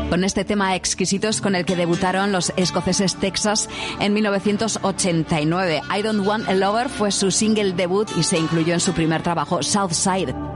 con este tema exquisitos con el que debutaron los escoceses Texas en 1989. I Don't Want a Lover fue su single debut y se incluyó en su primer trabajo, Southside.